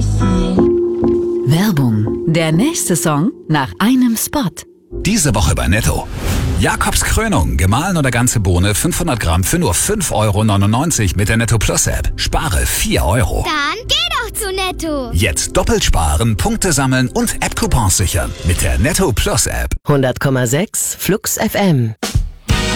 Werbung. Der nächste Song nach einem Spot. Diese Woche bei Netto. Jakobs Krönung, gemahlen oder ganze Bohne, 500 Gramm für nur 5,99 € mit der Netto Plus App. Spare 4 €. Dann geh doch zu Netto. Jetzt doppelt sparen, Punkte sammeln und App-Coupons sichern mit der Netto Plus App. 100,6 Flux FM.